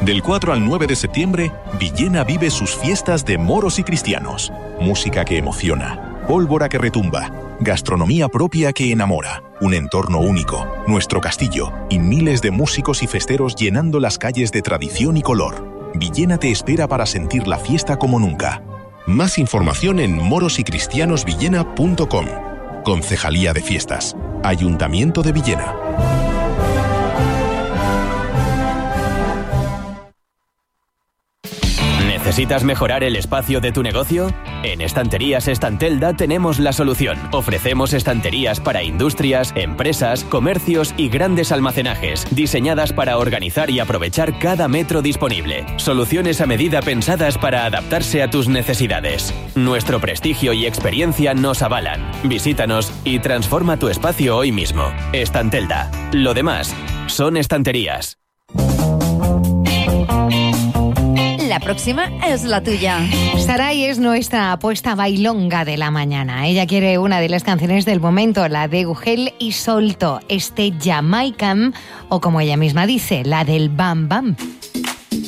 Del 4 al 9 de septiembre, Villena vive sus fiestas de moros y cristianos. Música que emociona, pólvora que retumba, gastronomía propia que enamora, un entorno único, nuestro castillo y miles de músicos y festeros llenando las calles de tradición y color. Villena te espera para sentir la fiesta como nunca. Más información en morosycristianosvillena.com. Concejalía de Fiestas. Ayuntamiento de Villena. ¿Necesitas mejorar el espacio de tu negocio? En Estanterías Estantelda tenemos la solución. Ofrecemos estanterías para industrias, empresas, comercios y grandes almacenajes, diseñadas para organizar y aprovechar cada metro disponible. Soluciones a medida pensadas para adaptarse a tus necesidades. Nuestro prestigio y experiencia nos avalan. Visítanos y transforma tu espacio hoy mismo. Estantelda. Lo demás son estanterías. La próxima es la tuya. Sarai es nuestra apuesta bailonga de la mañana. Ella quiere una de las canciones del momento, la de Ugel y Solto, este Jamaican, o como ella misma dice, la del Bam Bam.